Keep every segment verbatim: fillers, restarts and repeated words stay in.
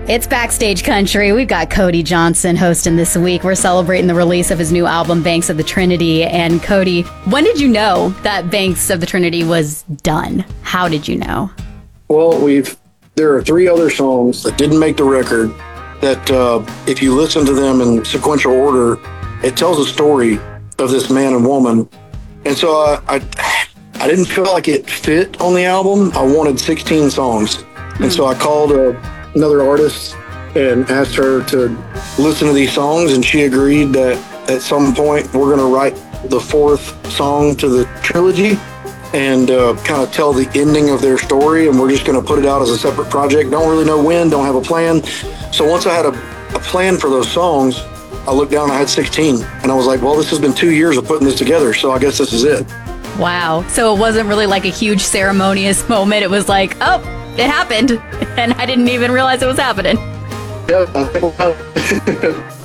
It's Backstage Country. We've got Cody Johnson hosting this week. We're celebrating the release of his new album, Banks of the Trinity. And Cody, when did you know that Banks of the Trinity was done? How did you know? Well, we've there are three other songs that didn't make the record that uh, if you listen to them in sequential order, it tells a story of this man and woman. And so uh, I, I didn't feel like it fit on the album. I wanted sixteen songs. Mm. And so I called a another artist and asked her to listen to these songs, and she agreed that at some point we're going to write the fourth song to the trilogy and uh, kind of tell the ending of their story, and we're just going to put it out as a separate project. Don't really know when, don't have a plan. So once I had a, a plan for those songs, I looked down, I had sixteen, and I was like, well, this has been two years of putting this together, so I guess this is it. Wow. So it wasn't really like a huge ceremonious moment. It was like, oh, it happened, and I didn't even realize it was happening. Yeah, I think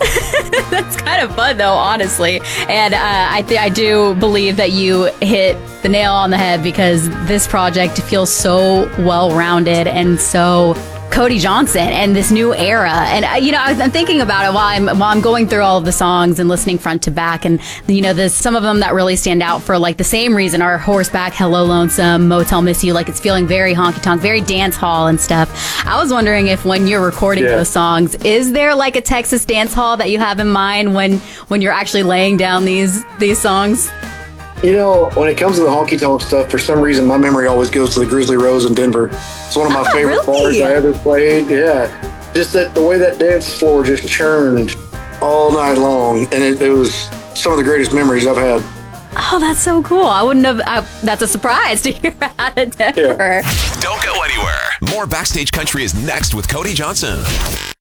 That's kind of fun, though, honestly. And uh, I th- I do believe that you hit the nail on the head, because this project feels so well-rounded and so Cody Johnson and this new era. And, uh, you know, I was, I'm thinking about it while I'm while I'm going through all of the songs and listening front to back. And, you know, there's some of them that really stand out for, like, the same reason are Horseback, Hello Lonesome, Motel Miss You. Like, it's feeling very honky-tonk, very dance hall and stuff. I was wondering if when you're recording Yeah. those songs, is there, like, a Texas dance hall that you have in mind when when you're actually laying down these these songs? You know, when it comes to the honky-tonk stuff, for some reason, my memory always goes to the Grizzly Rose in Denver. It's one of my Oh, favorite really? bars I ever played. Yeah. Just that the way that dance floor just churned all night long. And it, it was some of the greatest memories I've had. Oh, that's so cool. I wouldn't have... I, that's a surprise to hear out of Denver. Don't go anywhere. More Backstage Country is next with Cody Johnson.